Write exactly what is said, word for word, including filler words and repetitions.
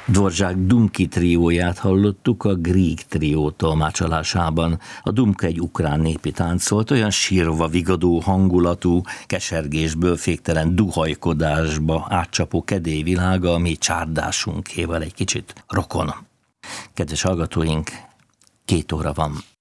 Dvorak Dumki trióját hallottuk a Grieg trió tolmácsolásában. A Dumka egy ukrán népi tánc volt, olyan sírva vigadó hangulatú, kesergésből féktelen duhajkodásba átcsapó kedélyvilága, ami csárdásunkéval egy kicsit rokon. Kedves hallgatóink, két óra van.